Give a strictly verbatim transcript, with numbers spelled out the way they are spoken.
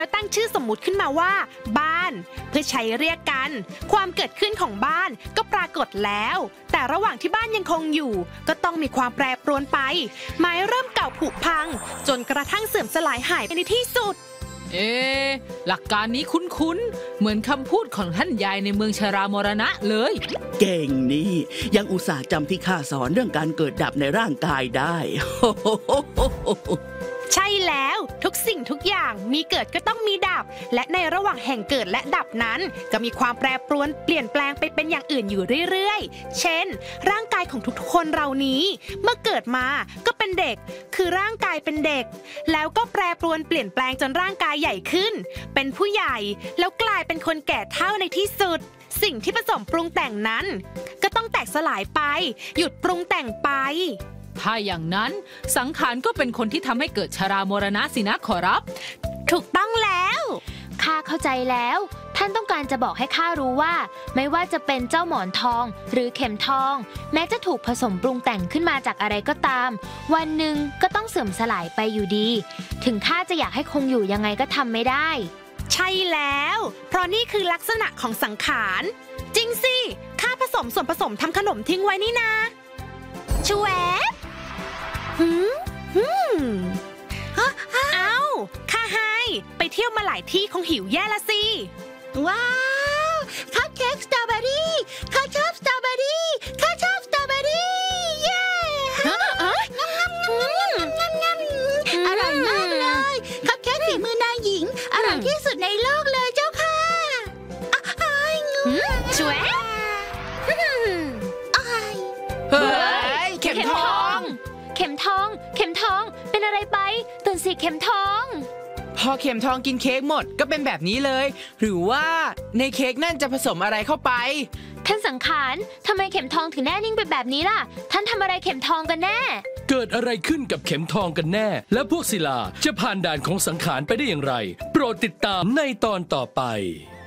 แล้วตั้งชื่อสมมุติขึ้นมาว่าบ้านเพื่อใช้เรียกกันความเกิดขึ้นของบ้านก็ปรากฏแล้วแต่ระหว่างที่บ้านยังคงอยู่ก็ต้องมีความแปรปรวนไปไม้เริ่มเก่าผุพังจนกระทั่งเสื่อมสลายหายไปในที่สุดเอ๊ะหลักการนี้คุ้นๆเหมือนคำพูดของท่านยายในเมืองชรามรณะเลยเก่งนี่ยังอุตส่าห์จำที่ข้าสอนเรื่องการเกิดดับในร่างกายได้ใช่แล้วทุกสิ่งทุกอย่างมีเกิดก็ต้องมีดับและในระหว่างแห่งเกิดและดับนั้นก็มีความแปรปรวนเปลี่ยนแปลงไปเป็นอย่างอื่นอยู่เรื่อยๆเช่นร่างกายของทุกๆคนเรานี้เมื่อเกิดมาก็เป็นเด็กคือร่างกายเป็นเด็กแล้วก็แปรปรวนเปลี่ยนแปลงจนร่างกายใหญ่ขึ้นเป็นผู้ใหญ่แล้วกลายเป็นคนแก่เฒ่าในที่สุดสิ่งที่ผสมปรุงแต่งนั้นก็ต้องแตกสลายไปหยุดปรุงแต่งไปถ้าอย่างนั้นสังขารก็เป็นคนที่ทำให้เกิดชรามรณะสินะขอรับถูกต้องแล้วข้าเข้าใจแล้วท่านต้องการจะบอกให้ข้ารู้ว่าไม่ว่าจะเป็นเจ้าหมอนทองหรือเข็มทองแม้จะถูกผสมปรุงแต่งขึ้นมาจากอะไรก็ตามวันหนึ่งก็ต้องเสื่อมสลายไปอยู่ดีถึงข้าจะอยากให้คงอยู่ยังไงก็ทำไม่ได้ใช่แล้วเพราะนี่คือลักษณะของสังขารจริงสิข้าผสมส่วนผสมทำขนมทิ้งไว้นี่นาชวบหืมหืมเอ้าข้าให้ไปเที่ยวมาหลายที่คงหิวแย่ละสิว้าวคัพเค้กสตรอเบอรี่ข้าชอบสตรอเบอรี่ข้าชอบสตรอเบอรี่เย้อร่อยมากเลยคัพเค้กฝีมือนายหญิงอร่อยที่สุดในโลกเลยเจ้าค่ะชวบเฮ้ยเข็มทองเข็มทองเข็มทองเป็นอะไรไปตื่นสิเข็มทองพอเข็มทองกินเค้กหมดก็เป็นแบบนี้เลยหรือว่าในเค้กนั่นจะผสมอะไรเข้าไปท่านสังขารทำไมเข็มทองถึงแน่นิ่งไปแบบนี้ล่ะท่านทำอะไรเข็มทองกันแน่เกิดอะไรขึ้นกับเข็มทองกันแน่และพวกศิลาจะผ่านด่านของสังขารไปได้อย่างไรโปรดติดตามในตอนต่อไป